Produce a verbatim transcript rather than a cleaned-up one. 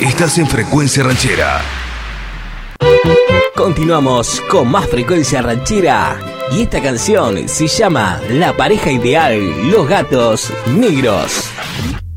Estás en Frecuencia Ranchera. Continuamos con más Frecuencia Ranchera. Y esta canción se llama La pareja ideal, Los Gatos Negros.